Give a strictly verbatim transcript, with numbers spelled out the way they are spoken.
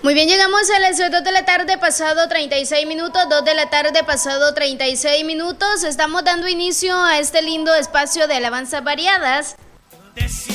Muy bien, llegamos a las dos de la tarde pasado treinta y seis minutos, dos de la tarde pasado treinta y seis minutos. Estamos dando inicio a este lindo espacio de alabanzas variadas.